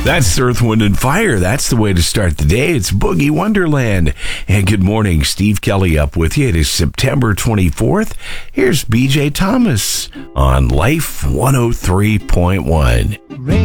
That's Earth, Wind, and Fire. That's the way to start the day. It's Boogie Wonderland. And good morning. Steve Kelly up with you. It is September 24th. Here's BJ Thomas on Life 103.1.